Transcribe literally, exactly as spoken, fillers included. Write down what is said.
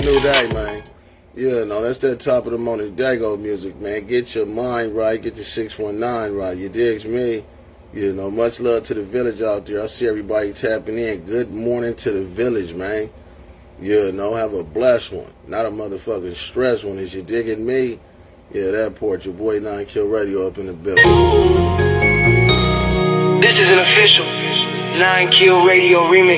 new day, man. Yeah, no, that's that top of the morning Dago music, man. Get your mind right, get your six one nine right. You digs me? You know, much love to the village out there. I see everybody tapping in. Good morning to the village, man. You know, have a blessed one. Not a motherfucking stress one. Is you digging me? Yeah, that part. Your boy nine Kill Radio up in the building. This is an official nine Kill Radio remix.